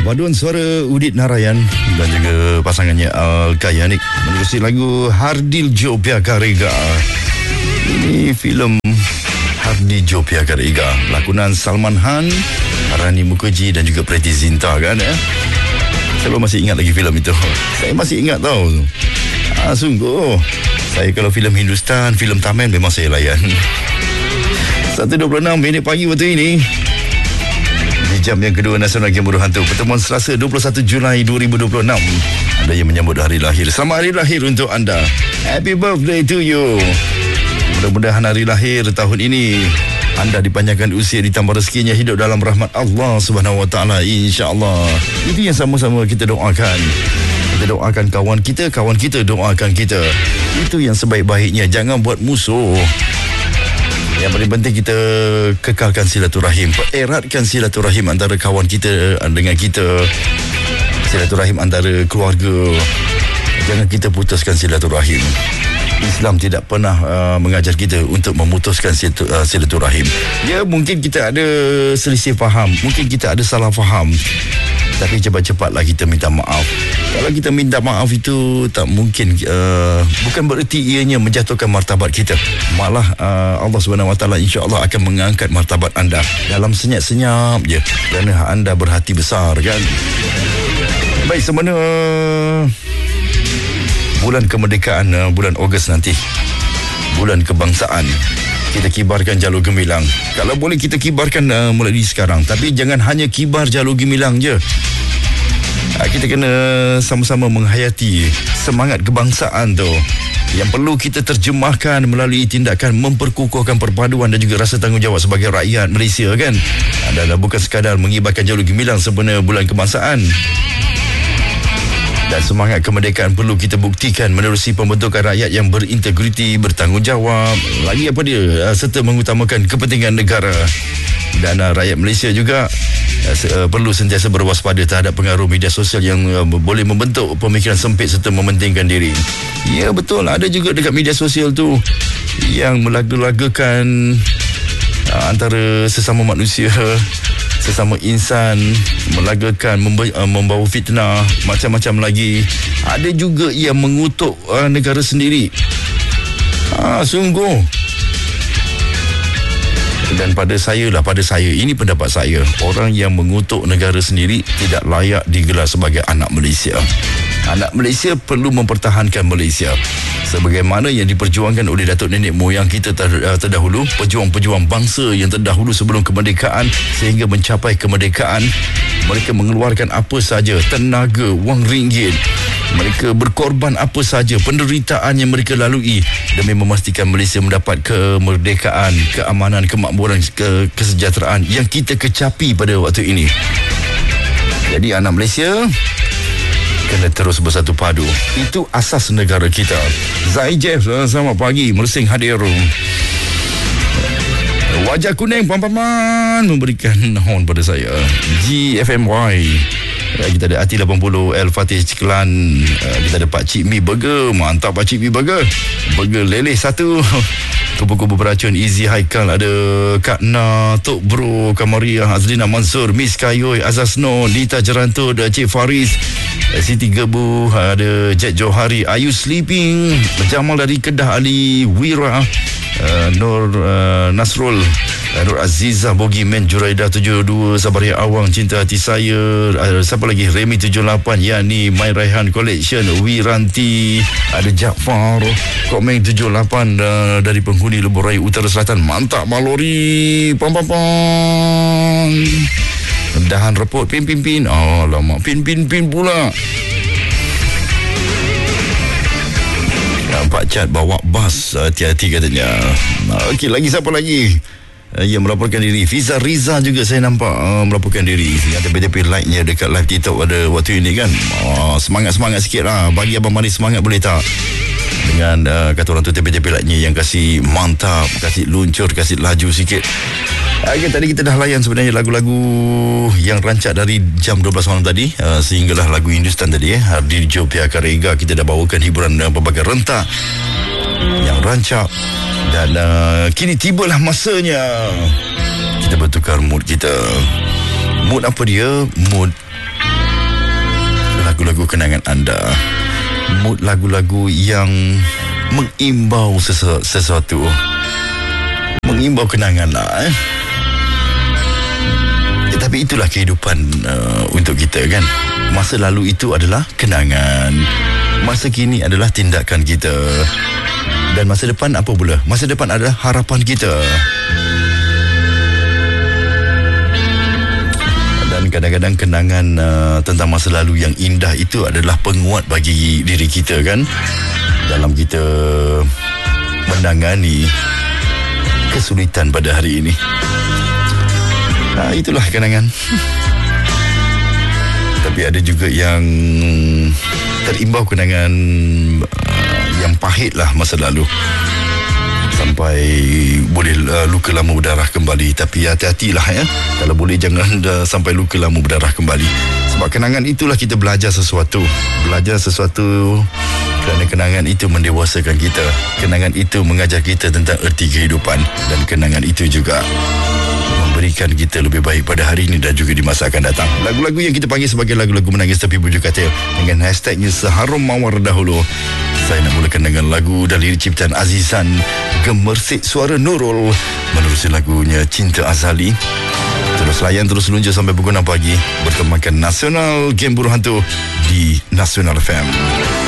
Paduan suara Udit Narayan dan juga pasangannya Al-Kayanik menerusi lagu Hardil Piaka Rega. Ini filem Hardil Piaka Rega, lakonan Salman Khan, Rani Mukherjee dan juga Preity Zinta kan ya. Saya masih ingat lagi filem itu. Saya masih ingat tau. Sungguh. Saya kalau filem Hindustan, filem Tamil memang saya layan. 1.26 minit pagi waktu ini. Di jam yang kedua Nasional Game Bodoh Hantu, pertemuan Selasa 21 Julai 2026. Anda yang menyambut hari lahir, selamat hari lahir untuk anda. Happy birthday to you. Mudah-mudahan hari lahir tahun ini anda dipanjangkan usia, ditambah rezekinya, hidup dalam rahmat Allah Subhanahu Wa Taala, insya-Allah. Itu yang sama-sama kita doakan. Kita doakan kawan kita doakan kita. Itu yang sebaik-baiknya, jangan buat musuh. Yang paling penting kita kekalkan silaturahim, eratkan silaturahim antara kawan kita dengan kita, silaturahim antara keluarga. Jangan kita putuskan silaturahim. Islam tidak pernah mengajar kita untuk memutuskan silaturahim. Ya, mungkin kita ada selisih faham, mungkin kita ada salah faham, tapi cepat-cepatlah kita minta maaf. Kalau kita minta maaf itu tak mungkin, bukan bererti ianya menjatuhkan martabat kita. Malah Allah Subhanahu Wa Taala insya-Allah akan mengangkat martabat anda dalam senyap-senyap je, kerana anda berhati besar kan. Baik, semana bulan kemerdekaan, bulan Ogos nanti, bulan kebangsaan, kita kibarkan jalur gemilang. Kalau boleh kita kibarkan mulai sekarang, tapi jangan hanya kibar jalur gemilang je. Kita kena sama-sama menghayati semangat kebangsaan tu, yang perlu kita terjemahkan melalui tindakan memperkukuhkan perpaduan dan juga rasa tanggungjawab sebagai rakyat Malaysia kan. Dan bukan sekadar mengibarkan jalur gemilang sempena bulan kebangsaan. Dan semangat kemerdekaan perlu kita buktikan menerusi pembentukan rakyat yang berintegriti, bertanggungjawab, lagi apa dia, serta mengutamakan kepentingan negara. Dan rakyat Malaysia juga perlu sentiasa berwaspada terhadap pengaruh media sosial yang boleh membentuk pemikiran sempit serta mementingkan diri. Ya betul, ada juga dekat media sosial tu yang melaga-lagakan antara sesama manusia, sesama insan, melagakan, membawa fitnah, macam-macam lagi. Ada juga yang mengutuk negara sendiri. Sungguh. Dan pada saya, ini pendapat saya, orang yang mengutuk negara sendiri tidak layak digelar sebagai anak Malaysia. Anak Malaysia perlu mempertahankan Malaysia sebagaimana yang diperjuangkan oleh datuk nenek moyang kita terdahulu, pejuang-pejuang bangsa yang terdahulu sebelum kemerdekaan sehingga mencapai kemerdekaan. Mereka mengeluarkan apa saja, tenaga, wang ringgit, mereka berkorban apa saja, penderitaan yang mereka lalui demi memastikan Malaysia mendapat kemerdekaan, keamanan, kemakmuran, kesejahteraan yang kita kecapi pada waktu ini. Jadi anak Malaysia kena terus bersatu padu. Itu asas negara kita. Zai Jeff, selamat pagi, Mersing hadir. Wajah kuning Pampaman memberikan horn pada saya. GFMY. Kita ada Ati 80, El Fatih Ciklan. Kita ada Pak Cik Mi Burger. Mantap Pak Cik Mi Burger. Burger leleh satu. Kubu-kubu beracun Easy Haikal. Ada Kak Na, Tok Bro, Kamaria, Azlina Mansur, Miss Kayoy, Azazno, Lita Jeranto, ada Cik Faris, Siti Gebu, ada Jet Johari, Are You Sleeping, Jamal dari Kedah, Ali Wira, Nur Nasrul, Nur Aziza, Bogi Men, Juraida 72, Sabaria Awang, Cinta Hati Saya, siapa lagi, Remy 78, Yani, My Raihan Collection, Wiranti, ada Jaafar, Komeng 78, dari penghuni Lebuh Raya Utara Selatan. Mantap Malori, pam. Dahan repot, pin. Alamak, pin pula. Pak Cat bawa bas, hati-hati katanya. Okey, lagi siapa lagi yang melaporkan diri? Fiza Riza juga saya nampak melaporkan diri. Yang tepi-tepi like-nya dekat live TikTok pada waktu ini kan. Semangat-semangat sikit lah. Bagi Abang Mari semangat boleh tak? Dengan kata orang tu tepi-tepi like-nya yang kasih mantap, kasih luncur, kasih laju sikit. Okay, tadi kita dah layan sebenarnya lagu-lagu yang rancak dari jam 12 malam tadi, sehinggalah lagu Hindustan tadi. Hardil Piaka Rega, kita dah bawakan hiburan berbagai rentak yang rancak. Dan kini tibalah masanya kita bertukar mood kita. Mood apa dia? Mood lagu-lagu kenangan anda, mood lagu-lagu yang mengimbau sesuatu, mengimbau kenangan lah. Tapi itulah kehidupan untuk kita kan. Masa lalu itu adalah kenangan, masa kini adalah tindakan kita, dan masa depan apa pula? Masa depan adalah harapan kita. Dan kadang-kadang kenangan tentang masa lalu yang indah itu adalah penguat bagi diri kita kan, dalam kita menangani kesulitan pada hari ini. Itulah kenangan. Tapi ada juga yang terimbau kenangan yang pahit lah masa lalu, sampai boleh luka lama berdarah kembali. Tapi hati-hatilah ya, kalau boleh jangan sampai luka lama berdarah kembali. Sebab kenangan itulah kita belajar sesuatu. Kerana kenangan itu mendewasakan kita. Kenangan itu mengajar kita tentang erti kehidupan. Dan kenangan itu juga memberikan kita lebih baik pada hari ini dan juga di masa akan datang. Lagu-lagu yang kita panggil sebagai lagu-lagu menangis tapi bujuk katil, dengan hashtagnya Seharum Mawar Dahulu. Saya nak mulakan dengan lagu dari ciptaan Azizan, Gemersik Suara Nurul, menerusi lagunya Cinta Azali. Terus layan, terus luncur sampai pukul 6 pagi bertemankan Nasional Game Buruh Hantu di Nasional FM.